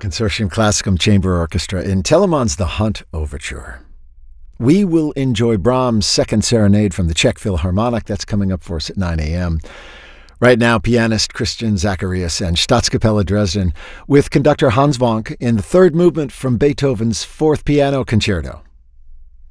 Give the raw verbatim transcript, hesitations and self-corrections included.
Consortium Classicum Chamber Orchestra in Telemann's The Hunt Overture. We will enjoy Brahms' Second Serenade from the Czech Philharmonic. That's coming up for us at nine a.m. Right now, pianist Christian Zacharias and Staatskapelle Dresden with conductor Hans Wank in the third movement from Beethoven's Fourth Piano Concerto.